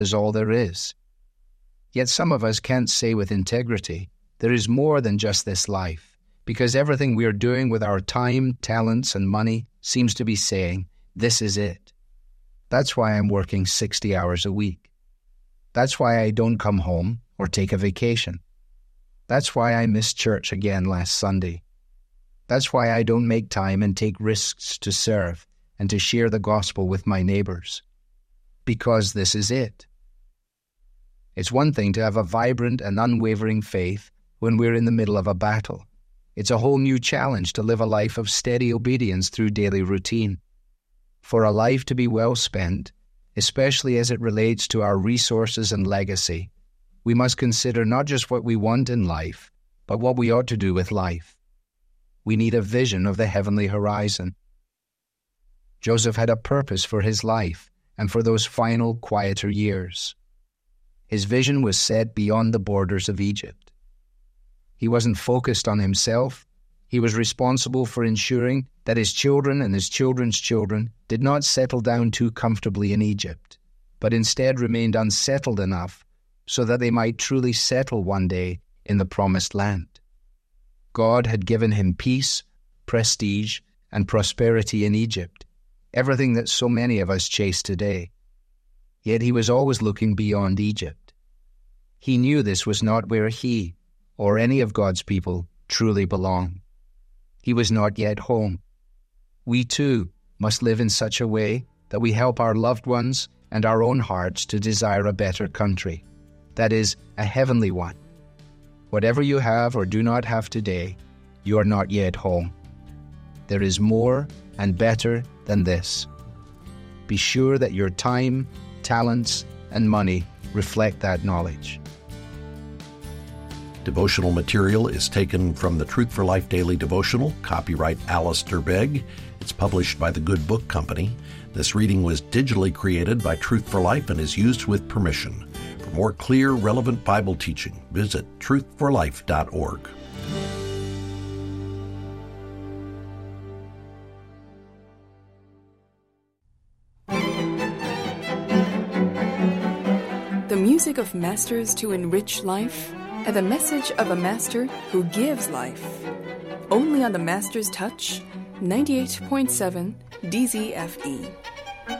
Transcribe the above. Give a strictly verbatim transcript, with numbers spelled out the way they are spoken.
is all there is. Yet some of us can't say with integrity, there is more than just this life, because everything we are doing with our time, talents, and money seems to be saying, this is it. That's why I'm working sixty hours a week. That's why I don't come home or take a vacation. That's why I missed church again last Sunday. That's why I don't make time and take risks to serve and to share the gospel with my neighbors. Because this is it. It's one thing to have a vibrant and unwavering faith when we're in the middle of a battle. It's a whole new challenge to live a life of steady obedience through daily routine. For a life to be well spent, especially as it relates to our resources and legacy, we must consider not just what we want in life, but what we ought to do with life. We need a vision of the heavenly horizon. Joseph had a purpose for his life and for those final, quieter years. His vision was set beyond the borders of Egypt. He wasn't focused on himself. He was responsible for ensuring that his children and his children's children did not settle down too comfortably in Egypt, but instead remained unsettled enough so that they might truly settle one day in the promised land. God had given him peace, prestige, and prosperity in Egypt, everything that so many of us chase today. Yet he was always looking beyond Egypt. He knew this was not where he, or any of God's people, truly belonged. He was not yet home. We too must live in such a way that we help our loved ones and our own hearts to desire a better country, that is, a heavenly one. Whatever you have or do not have today, you are not yet home. There is more and better than this. Be sure that your time, talents, and money reflect that knowledge. Devotional material is taken from the Truth for Life Daily Devotional, copyright Alistair Begg. It's published by the Good Book Company. This reading was digitally created by Truth for Life and is used with permission. For more clear, relevant Bible teaching, visit truth for life dot org. The music of masters to enrich life, and the message of a master who gives life. Only on the Master's Touch, ninety-eight point seven D Z F E.